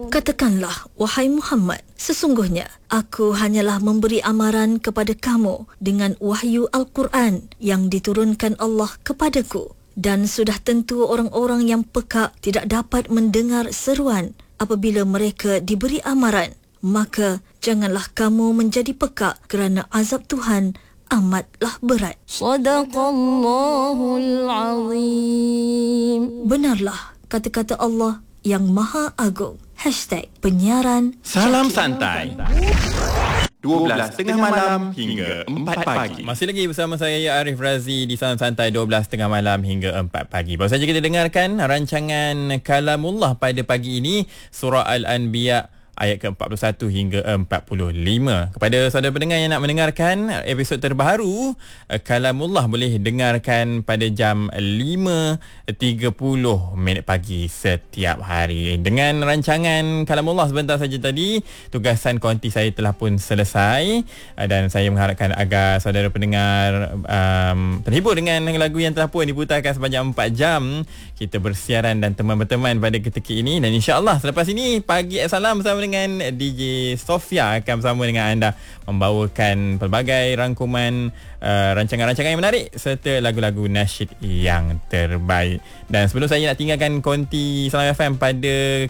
Katakanlah, wahai Muhammad, sesungguhnya aku hanyalah memberi amaran kepada kamu dengan wahyu Al-Quran yang diturunkan Allah kepadaku. Dan sudah tentu orang-orang yang pekak tidak dapat mendengar seruan apabila mereka diberi amaran. Maka janganlah kamu menjadi pekak kerana azab Tuhan amatlah berat. Sadaqallahul Azim. Benarlah kata-kata Allah yang Maha Agung. #penyiaran Salam Santai 12 tengah malam hingga 4 pagi. Masih lagi bersama saya Arif Razi di Salam Santai 12 tengah malam hingga 4 pagi. Baru saja kita dengarkan rancangan Kalamullah pada pagi ini, Surah Al-Anbiya ayat ke-41 hingga 45. Kepada saudara pendengar yang nak mendengarkan episod terbaru Kalamullah, boleh dengarkan pada jam 5.30 pagi setiap hari. Dengan rancangan Kalamullah sebentar saja tadi, tugasan konti saya telah pun selesai dan saya mengharapkan agar saudara pendengar terhibur dengan lagu yang telah pun diputarkan sepanjang 4 jam kita bersiaran dan teman-teman pada ketika ini. Dan insya-Allah selepas ini Pagi Salam bersama dengan DJ Sofia akan bersama dengan anda membawakan pelbagai rangkuman rancangan-rancangan yang menarik serta lagu-lagu nasyid yang terbaik. Dan sebelum saya nak tinggalkan konti Salam FM pada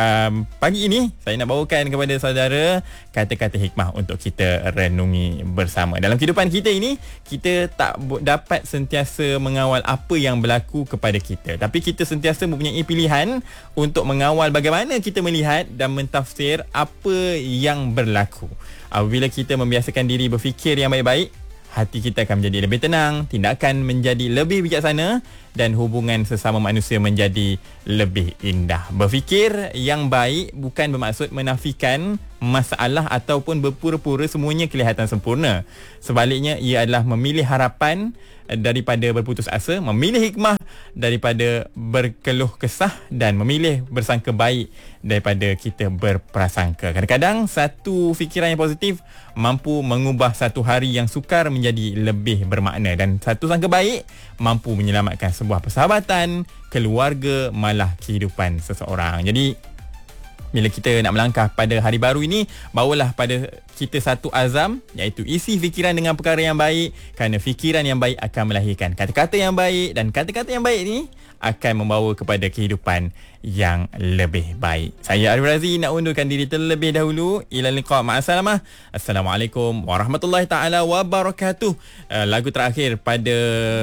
pagi ini, saya nak bawakan kepada saudara kata-kata hikmah untuk kita renungi bersama. Dalam kehidupan kita ini, kita tak dapat sentiasa mengawal apa yang berlaku kepada kita, tapi kita sentiasa mempunyai pilihan untuk mengawal bagaimana kita melihat dan mentafsir apa yang berlaku. Apabila kita membiasakan diri berfikir yang baik-baik, hati kita akan menjadi lebih tenang, tindakan menjadi lebih bijaksana dan hubungan sesama manusia menjadi lebih indah. Berfikir yang baik bukan bermaksud menafikan masalah ataupun berpura-pura semuanya kelihatan sempurna. Sebaliknya, ia adalah memilih harapan daripada berputus asa, memilih hikmah daripada berkeluh kesah dan memilih bersangka baik daripada kita berprasangka. Kadang-kadang satu fikiran yang positif mampu mengubah satu hari yang sukar menjadi lebih bermakna, dan satu sangka baik mampu menyelamatkan sebuah persahabatan, keluarga, malah kehidupan seseorang. Jadi bila kita nak melangkah pada hari baru ini, bawalah pada kita satu azam, iaitu isi fikiran dengan perkara yang baik, kerana fikiran yang baik akan melahirkan kata-kata yang baik, dan kata-kata yang baik ni akan membawa kepada kehidupan yang lebih baik. Saya Arif Razi nak undurkan diri terlebih dahulu. Ila liqa, ma'asalamah. Assalamualaikum warahmatullahi taala wabarakatuh. Lagu terakhir pada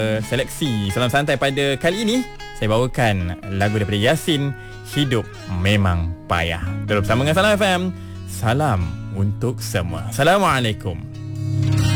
seleksi Salam Santai pada kali ini, saya bawakan lagu daripada Yasin, Hidup Memang Payah. Terus bersama dengan Salam FM. Salam untuk semua. Assalamualaikum.